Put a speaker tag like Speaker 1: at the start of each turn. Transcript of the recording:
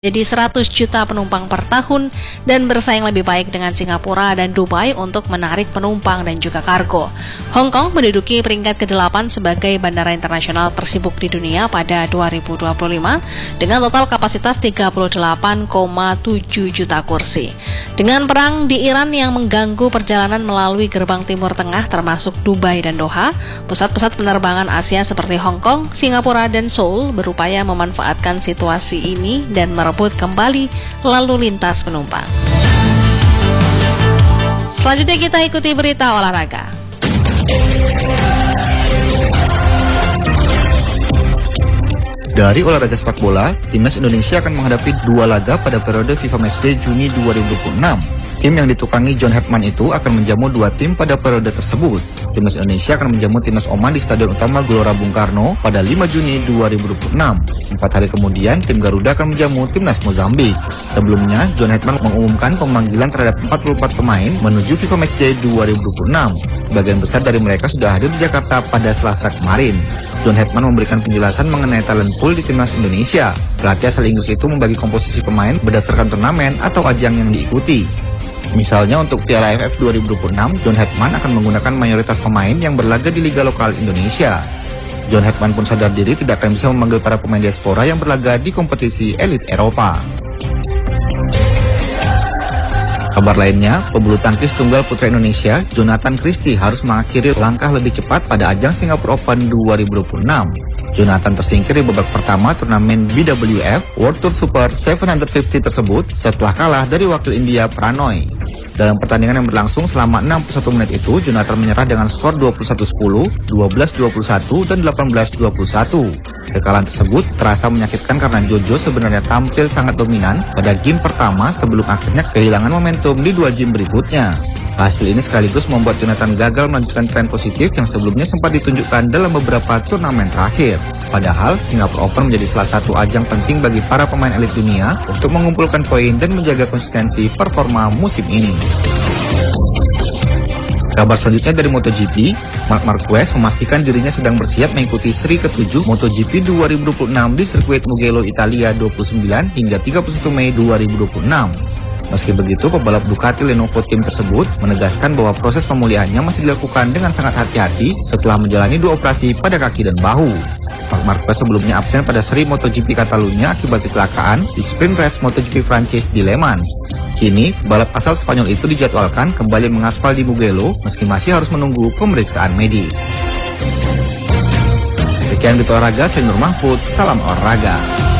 Speaker 1: jadi 100 juta penumpang per tahun dan bersaing lebih baik dengan Singapura dan Dubai untuk menarik penumpang dan juga kargo. Hong Kong menduduki peringkat ke-8 sebagai bandara internasional tersibuk di dunia pada 2025 dengan total kapasitas 38,7 juta kursi. Dengan perang di Iran yang mengganggu perjalanan melalui gerbang Timur Tengah termasuk Dubai dan Doha, pusat-pusat penerbangan Asia seperti Hong Kong, Singapura, dan Seoul berupaya memanfaatkan situasi ini dan merebut kembali lalu lintas penumpang. Selanjutnya kita ikuti berita olahraga.
Speaker 2: Dari olahraga sepak bola, timnas Indonesia akan menghadapi 2 laga pada periode FIFA Matchday Juni 2026. Tim yang ditukangi John Herdman itu akan menjamu 2 tim pada periode tersebut. Timnas Indonesia akan menjamu timnas Oman di Stadion Utama Gelora Bung Karno pada 5 Juni 2026. 4 hari kemudian, tim Garuda akan menjamu timnas Mozambik. Sebelumnya, John Herdman mengumumkan pemanggilan terhadap 44 pemain menuju FIFA Matchday 2026. Sebagian besar dari mereka sudah hadir di Jakarta pada Selasa kemarin. John Herdman memberikan penjelasan mengenai talent pool di timnas Indonesia. Pelatih asal Inggris itu membagi komposisi pemain berdasarkan turnamen atau ajang yang diikuti. Misalnya untuk Piala AFF 2026, John Herdman akan menggunakan mayoritas pemain yang berlaga di liga lokal Indonesia. John Herdman pun sadar diri tidak akan bisa memanggil para pemain diaspora yang berlaga di kompetisi elit Eropa. Kabar lainnya, pebulu tangkis tunggal putra Indonesia, Jonathan Christie harus mengakhiri langkah lebih cepat pada ajang Singapore Open 2026. Jonathan tersingkir di babak pertama turnamen BWF World Tour Super 750 tersebut setelah kalah dari wakil India Pranoy. Dalam pertandingan yang berlangsung selama 61 menit itu, Jonathan menyerah dengan skor 21-10, 12-21, dan 18-21. Kekalahan tersebut terasa menyakitkan karena Jojo sebenarnya tampil sangat dominan pada game pertama sebelum akhirnya kehilangan momentum di 2 game berikutnya. Hasil ini sekaligus membuat Jonathan gagal melanjutkan tren positif yang sebelumnya sempat ditunjukkan dalam beberapa turnamen terakhir. Padahal, Singapore Open menjadi salah satu ajang penting bagi para pemain elit dunia untuk mengumpulkan poin dan menjaga konsistensi performa musim ini. Kabar selanjutnya dari MotoGP, Marc Marquez memastikan dirinya sedang bersiap mengikuti seri ke-7 MotoGP 2026 di sirkuit Mugello, Italia 29 hingga 31 Mei 2026. Meski begitu, pebalap Ducati Lenovo Team tersebut menegaskan bahwa proses pemulihannya masih dilakukan dengan sangat hati-hati setelah menjalani 2 operasi pada kaki dan bahu. Marc Marquez sebelumnya absen pada seri MotoGP Catalunya akibat kecelakaan di sprint race MotoGP Prancis di Le Mans. Kini, balap asal Spanyol itu dijadwalkan kembali mengaspal di Mugello meski masih harus menunggu pemeriksaan medis. Sekian berita olahraga, saya Nur Mahfud, salam olahraga.